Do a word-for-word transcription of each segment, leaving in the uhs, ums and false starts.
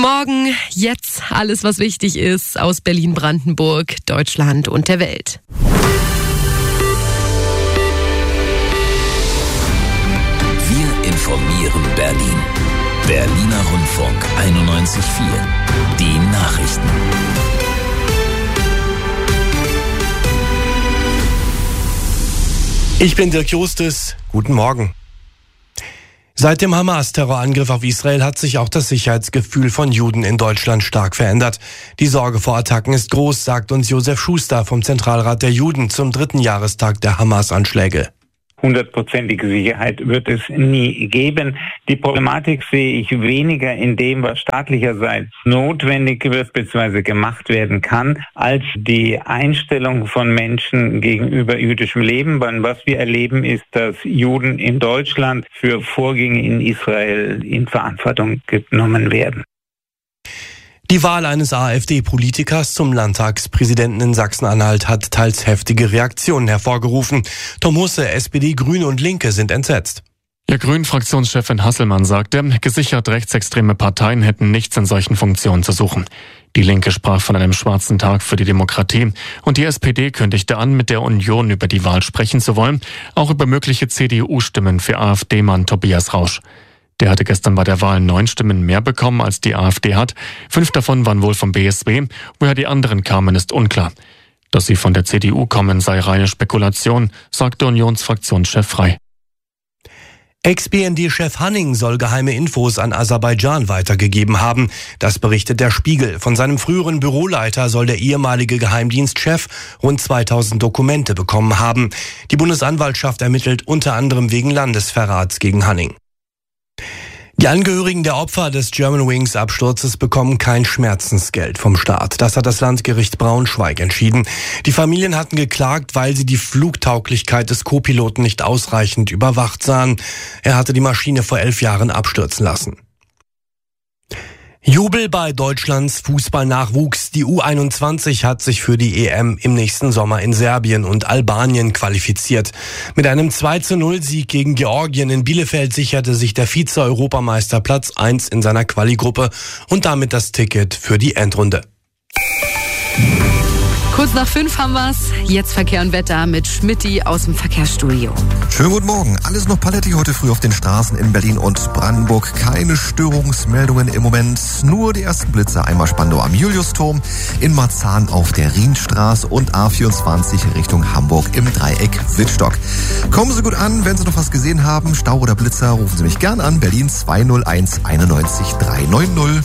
Morgen, jetzt alles, was wichtig ist aus Berlin, Brandenburg, Deutschland und der Welt. Wir informieren Berlin. Berliner Rundfunk einundneunzig Komma vier. Die Nachrichten. Ich bin Dirk Justus. Guten Morgen. Seit dem Hamas-Terrorangriff auf Israel hat sich auch das Sicherheitsgefühl von Juden in Deutschland stark verändert. Die Sorge vor Attacken ist groß, sagt uns Josef Schuster vom Zentralrat der Juden zum dritten Jahrestag der Hamas-Anschläge. Hundertprozentige Sicherheit wird es nie geben. Die Problematik sehe ich weniger in dem, was staatlicherseits notwendig wird bzw. gemacht werden kann, als die Einstellung von Menschen gegenüber jüdischem Leben. Was wir erleben, ist, dass Juden in Deutschland für Vorgänge in Israel in Verantwortung genommen werden. Die Wahl eines AfD-Politikers zum Landtagspräsidenten in Sachsen-Anhalt hat teils heftige Reaktionen hervorgerufen. Tom Husse, S P D, Grüne und Linke sind entsetzt. Der Grünen-Fraktionschefin Hasselmann sagte, gesichert rechtsextreme Parteien hätten nichts in solchen Funktionen zu suchen. Die Linke sprach von einem schwarzen Tag für die Demokratie und die S P D kündigte an, mit der Union über die Wahl sprechen zu wollen, auch über mögliche C D U-Stimmen für AfD-Mann Tobias Rausch. Der hatte gestern bei der Wahl neun Stimmen mehr bekommen, als die AfD hat. Fünf davon waren wohl vom B S W. Woher die anderen kamen, ist unklar. Dass sie von der C D U kommen, sei reine Spekulation, sagte Unionsfraktionschef Frey. Ex-B N D-Chef Hanning soll geheime Infos an Aserbaidschan weitergegeben haben. Das berichtet der Spiegel. Von seinem früheren Büroleiter soll der ehemalige Geheimdienstchef rund zweitausend Dokumente bekommen haben. Die Bundesanwaltschaft ermittelt unter anderem wegen Landesverrats gegen Hanning. Die Angehörigen der Opfer des Germanwings-Absturzes bekommen kein Schmerzensgeld vom Staat. Das hat das Landgericht Braunschweig entschieden. Die Familien hatten geklagt, weil sie die Flugtauglichkeit des Co-Piloten nicht ausreichend überwacht sahen. Er hatte die Maschine vor elf Jahren abstürzen lassen. Jubel bei Deutschlands Fußballnachwuchs. Die U einundzwanzig hat sich für die E M im nächsten Sommer in Serbien und Albanien qualifiziert. Mit einem zwei zu null Sieg gegen Georgien in Bielefeld sicherte sich der Vize-Europameister Platz eins in seiner Quali-Gruppe und damit das Ticket für die Endrunde. Kurz nach fünf haben wir's. Jetzt Verkehr und Wetter mit Schmitty aus dem Verkehrsstudio. Schönen guten Morgen. Alles noch paletti heute früh auf den Straßen in Berlin und Brandenburg. Keine Störungsmeldungen im Moment. Nur die ersten Blitze. Einmal Spandau am Juliusturm, in Marzahn auf der Rienstraße und A vierundzwanzig Richtung Hamburg im Dreieck Wittstock. Kommen Sie gut an. Wenn Sie noch was gesehen haben, Stau oder Blitzer, rufen Sie mich gern an. Berlin zwei null eins einundneunzig drei neun null.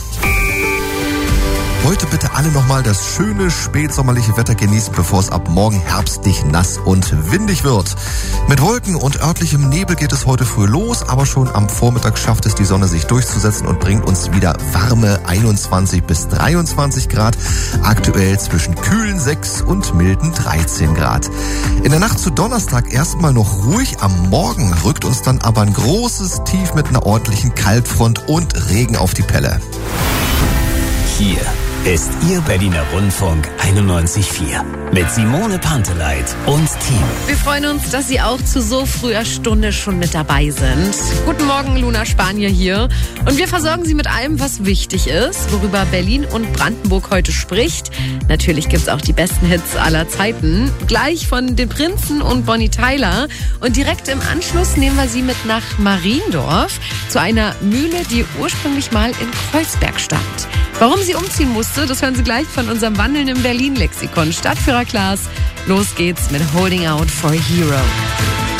Heute bitte alle nochmal das schöne spätsommerliche Wetter genießen, bevor es ab morgen herbstlich nass und windig wird. Mit Wolken und örtlichem Nebel geht es heute früh los, aber schon am Vormittag schafft es die Sonne sich durchzusetzen und bringt uns wieder warme einundzwanzig bis dreiundzwanzig Grad. Aktuell zwischen kühlen sechs und milden dreizehn Grad. In der Nacht zu Donnerstag erstmal noch ruhig, am Morgen rückt uns dann aber ein großes Tief mit einer ordentlichen Kaltfront und Regen auf die Pelle. Hier ist Ihr Berliner Rundfunk einundneunzig Komma vier mit Simone Panteleit und Team. Wir freuen uns, dass Sie auch zu so früher Stunde schon mit dabei sind. Guten Morgen, Luna Spanier hier. Und wir versorgen Sie mit allem, was wichtig ist, worüber Berlin und Brandenburg heute spricht. Natürlich gibt's auch die besten Hits aller Zeiten. Gleich von den Prinzen und Bonnie Tyler. Und direkt im Anschluss nehmen wir Sie mit nach Mariendorf zu einer Mühle, die ursprünglich mal in Kreuzberg stand. Warum sie umziehen musste, das hören Sie gleich von unserem wandelnden Berlin-Lexikon. Stadtführer Klaas, los geht's mit Holding Out for a Hero.